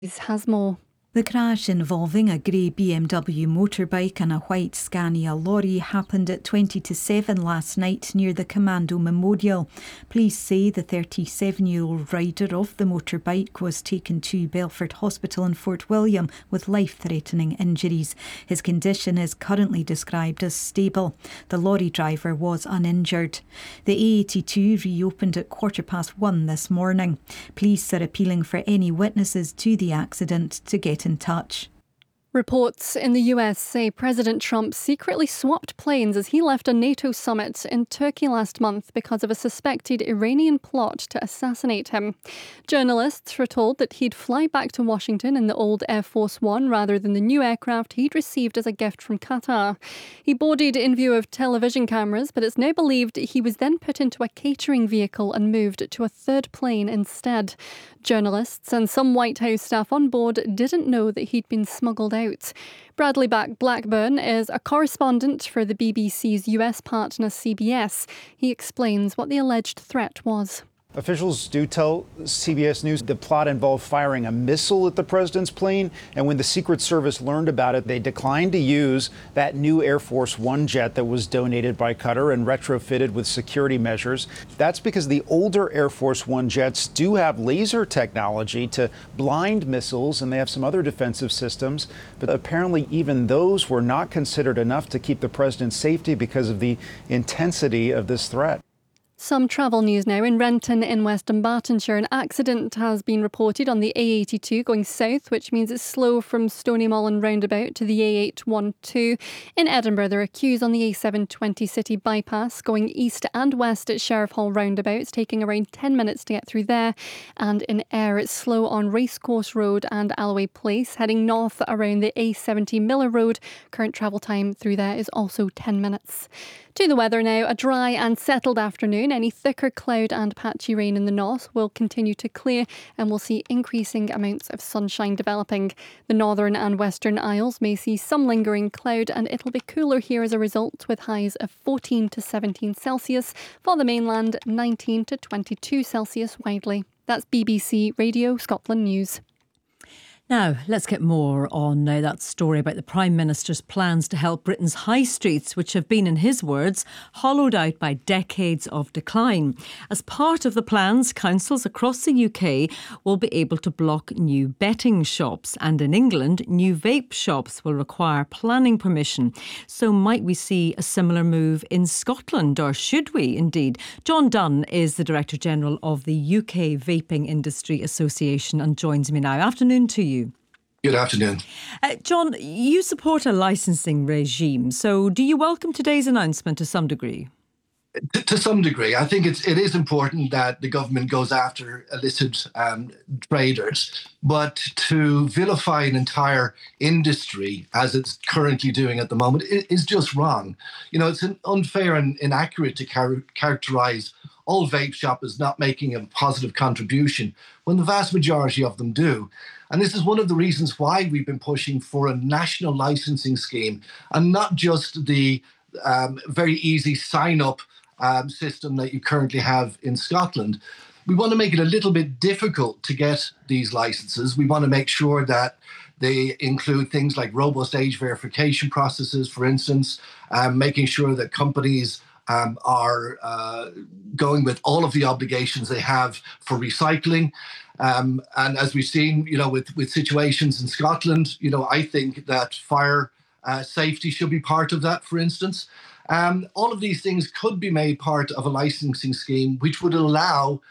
has more. The crash involving a grey BMW motorbike and a white Scania lorry happened at 20 to 7 last night near the Commando Memorial. Police say the 37-year-old rider of the motorbike was taken to Belford Hospital in Fort William with life-threatening injuries. His condition is currently described as stable. The lorry driver was uninjured. The A82 reopened at 1:15 this morning. Police are appealing for any witnesses to the accident to get in touch. Reports in the US say President Trump secretly swapped planes as he left a NATO summit in Turkey last month because of a suspected Iranian plot to assassinate him. Journalists were told that he'd fly back to Washington in the old Air Force One rather than the new aircraft he'd received as a gift from Qatar. He boarded in view of television cameras, but it's now believed he was then put into a catering vehicle and moved to a third plane instead. Journalists and some White House staff on board didn't know that he'd been smuggled out. Bradley Blackburn is a correspondent for the BBC's US partner CBS. He explains what the alleged threat was. Officials do tell CBS News the plot involved firing a missile at the president's plane, and when the Secret Service learned about it, they declined to use that new Air Force One jet that was donated by Qatar and retrofitted with security measures. That's because the older Air Force One jets do have laser technology to blind missiles, and they have some other defensive systems, but apparently even those were not considered enough to keep the president's safety because of the intensity of this threat. Some travel news now. In Renton in West Dunbartonshire, an accident has been reported on the A82 going south, which means it's slow from Stoneymollin roundabout to the A812. In Edinburgh, there are queues on the A720 city bypass going east and west at Sheriff Hall roundabouts, taking around 10 minutes to get through there. And in Ayr, it's slow on Racecourse Road and Alloway Place, heading north around the A70 Miller Road. Current travel time through there is also 10 minutes. To the weather now, a dry and settled afternoon. Any thicker cloud and patchy rain in the north will continue to clear and we'll see increasing amounts of sunshine developing. The northern and western Isles may see some lingering cloud and it'll be cooler here as a result, with highs of 14 to 17 Celsius. For the mainland, 19 to 22 Celsius widely. That's BBC Radio Scotland News. Now, let's get more on that story about the Prime Minister's plans to help Britain's high streets, which have been, in his words, hollowed out by decades of decline. As part of the plans, councils across the UK will be able to block new betting shops. And in England, new vape shops will require planning permission. So might we see a similar move in Scotland, or should we indeed? John Dunn is the Director General of the UK Vaping Industry Association and joins me now. Afternoon to you. Good afternoon. John, you support a licensing regime, so do you welcome today's announcement to some degree? To some degree. I think it is important that the government goes after illicit traders, but to vilify an entire industry, as it's currently doing at the moment, is just wrong. You know, it's unfair and inaccurate to characterise all vape shops as not making a positive contribution when the vast majority of them do. And this is one of the reasons why we've been pushing for a national licensing scheme and not just the very easy sign-up system that you currently have in Scotland. We want to make it a little bit difficult to get these licenses. We want to make sure that they include things like robust age verification processes, for instance, making sure that companies are going with all of the obligations they have for recycling. And as we've seen, you know, with situations in Scotland, you know, I think that fire safety should be part of that, for instance. All of these things could be made part of a licensing scheme, which would allow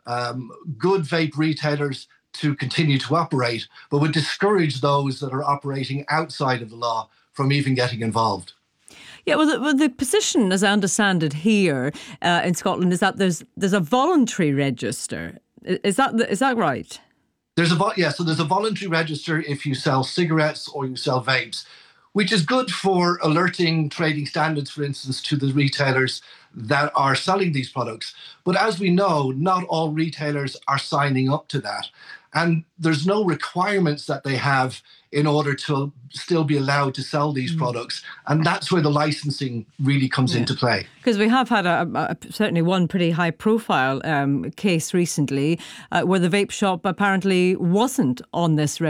good vape retailers to continue to operate, but would discourage those that are operating outside of the law from even getting involved. Yeah, well, the position, as I understand it here in Scotland, is that there's a voluntary register. Is that right? So there's a voluntary register if you sell cigarettes or you sell vapes, which is good for alerting trading standards, for instance, to the retailers that are selling these products. But as we know, not all retailers are signing up to that. And there's no requirements that they have in order to still be allowed to sell these products. And that's where the licensing really comes into play. Because we have had certainly one pretty high profile case recently where the vape shop apparently wasn't on this